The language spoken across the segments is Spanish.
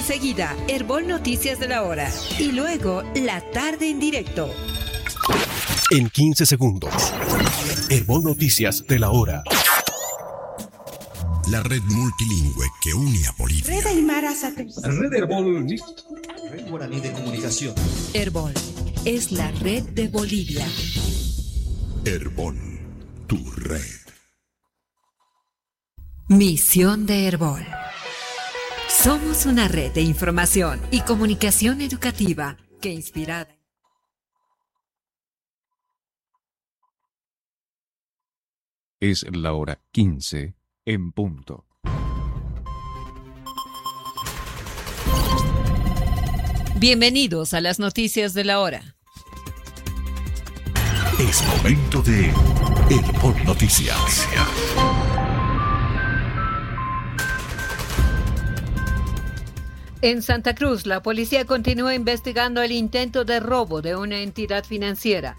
Enseguida, Herbol Noticias de la Hora. Y luego, La Tarde en Directo. En 15 segundos, Herbol Noticias de la Hora. La red multilingüe que une a Bolivia. Red Aymara Satélite. Red Herbol. Red Guaraní de Comunicación. Herbol es la red de Bolivia. Herbol, tu red. Misión de Herbol. Somos una red de información y comunicación educativa que inspirada. Es la hora 15 en punto. Bienvenidos a las noticias de la hora. Es momento de Herbol Noticias. En Santa Cruz, la policía continúa investigando el intento de robo de una entidad financiera.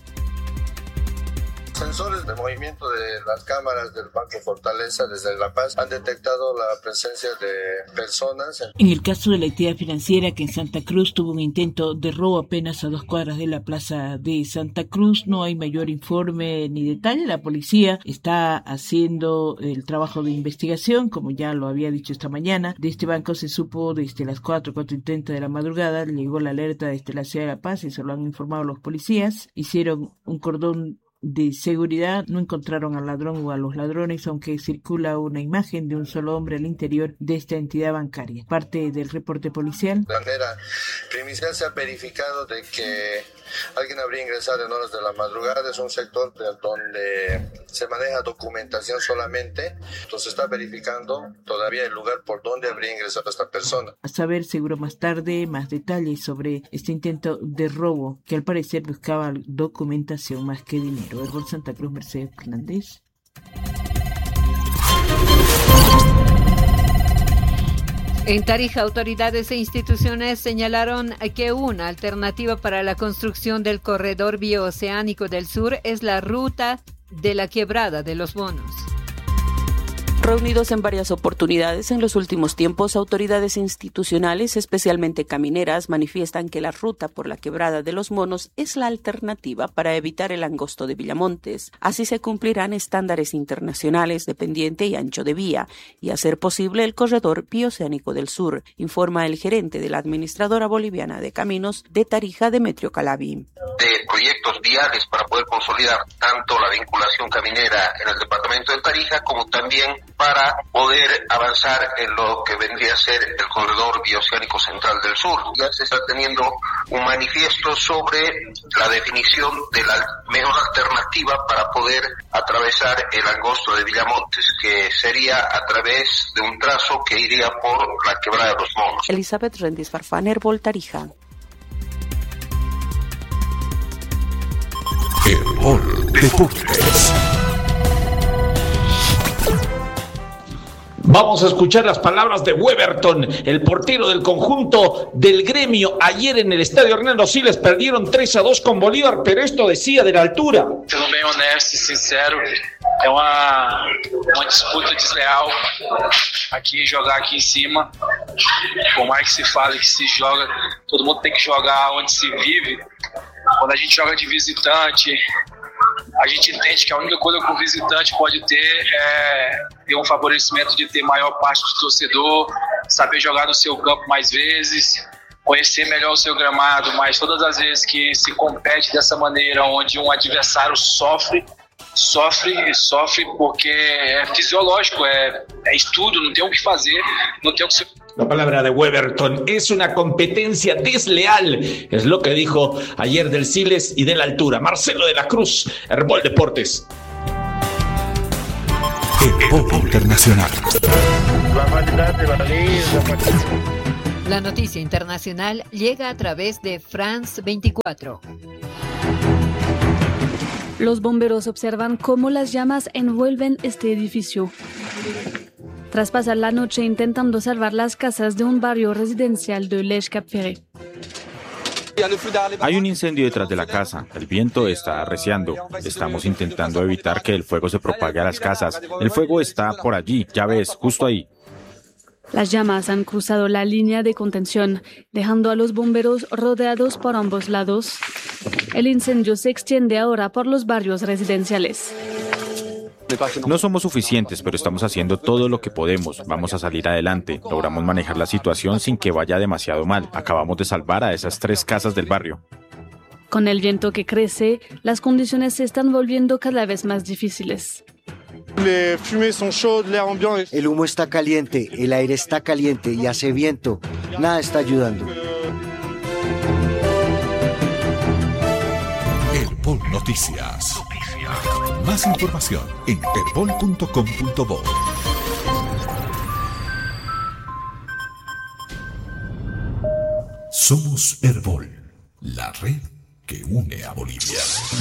Sensores de movimiento de las cámaras del Banco Fortaleza desde La Paz han detectado la presencia de personas. En el caso de la entidad financiera que en Santa Cruz tuvo un intento de robo apenas a 2 cuadras de la plaza de Santa Cruz, no hay mayor informe ni detalle. La policía está haciendo el trabajo de investigación, como ya lo había dicho esta mañana. De este banco se supo desde las 4:30 de la madrugada, llegó la alerta desde la ciudad de La Paz y se lo han informado los policías. Hicieron un cordón de seguridad, no encontraron al ladrón o a los ladrones, aunque circula una imagen de un solo hombre al interior de esta entidad bancaria. Parte del reporte policial. De manera primicial se ha verificado de que alguien habría ingresado en horas de la madrugada. Es un sector donde se maneja documentación solamente, entonces está verificando todavía el lugar por donde habría ingresado esta persona. A saber, seguro más tarde, más detalles sobre este intento de robo que al parecer buscaba documentación más que dinero. Herbol Santa Cruz, Mercedes Fernández. En Tarija, autoridades e instituciones señalaron que una alternativa para la construcción del corredor bioceánico del sur es la ruta de la Quebrada de los Monos. Reunidos en varias oportunidades en los últimos tiempos, autoridades institucionales, especialmente camineras, manifiestan que la ruta por la Quebrada de los Monos es la alternativa para evitar el angosto de Villamontes. Así se cumplirán estándares internacionales de pendiente y ancho de vía y hacer posible el corredor bioceánico del sur, informa el gerente de la Administradora Boliviana de Caminos de Tarija, Demetrio Calabi. De proyectos viales para poder consolidar tanto la vinculación caminera en el departamento de Tarija como también para poder avanzar en lo que vendría a ser el corredor bioceánico central del sur. Ya se está teniendo un manifiesto sobre la definición de la mejor alternativa para poder atravesar el angosto de Villamontes, que sería a través de un trazo que iría por la Quebrada de los Monos. Elizabeth Rendis Farfán, Herbol, Tarija. Herbol Deportes. Vamos a escuchar las palabras de Weberton, el portero del conjunto del Gremio. Ayer en el estadio Hernando Siles perdieron 3-2 con Bolívar, pero esto decía de la altura. Sendo bem honesto e sincero, é uma disputa desleal aqui, jogar aqui em cima. Por mais que se fale que se joga, todo mundo tem que jogar onde se vive. Quando a gente joga de visitante, a gente entende que a única coisa que o visitante pode ter é ter um favorecimento de ter maior parte do torcedor, saber jogar no seu campo mais vezes, conhecer melhor o seu gramado, mas todas as vezes que se compete dessa maneira, onde um adversário sofre porque é fisiológico, é estudo, não tem o que fazer, não tem o que se... La palabra de Weberton, es una competencia desleal, es lo que dijo ayer del Siles y de la altura. Marcelo de la Cruz, Herbol Deportes. Herbol Internacional. La noticia internacional llega a través de France 24. Los bomberos observan cómo las llamas envuelven este edificio. Tras pasar la noche intentando salvar las casas de un barrio residencial de Lech-Cap-Ferret. Hay un incendio detrás de la casa. El viento está arreciando. Estamos intentando evitar que el fuego se propague a las casas. El fuego está por allí, ya ves, justo ahí. Las llamas han cruzado la línea de contención, dejando a los bomberos rodeados por ambos lados. El incendio se extiende ahora por los barrios residenciales. No somos suficientes, pero estamos haciendo todo lo que podemos. Vamos a salir adelante. Logramos manejar la situación sin que vaya demasiado mal. Acabamos de salvar a esas 3 casas del barrio. Con el viento que crece, las condiciones se están volviendo cada vez más difíciles. El humo está caliente, el aire está caliente y hace viento. Nada está ayudando. Herbol Noticias. Más información en herbol.com.bo. Somos Herbol, la red que une a Bolivia.